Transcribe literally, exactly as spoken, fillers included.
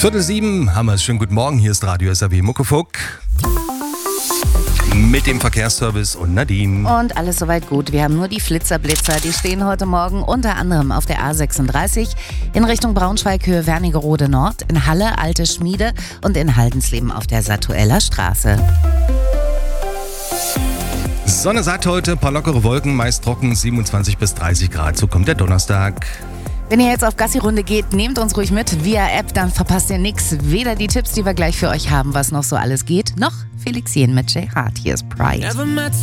Viertel sieben haben wir es. Schönen guten Morgen, hier ist Radio S R W Muckefuck mit dem Verkehrsservice und Nadine. Und alles soweit gut. Wir haben nur die Flitzerblitzer. Die stehen heute Morgen unter anderem auf der A sechsunddreißig in Richtung Braunschweig, Höhe Wernigerode Nord, in Halle, Alte Schmiede und in Haldensleben auf der Satueller Straße. Sonne sagt heute, paar lockere Wolken, meist trocken, siebenundzwanzig bis dreißig Grad. So kommt der Donnerstag. Wenn ihr jetzt auf Gassi-Runde geht, nehmt uns ruhig mit via App, dann verpasst ihr nichts. Weder die Tipps, die wir gleich für euch haben, was noch so alles geht, noch Felix Jähn mit J Hart. Hier ist Pride.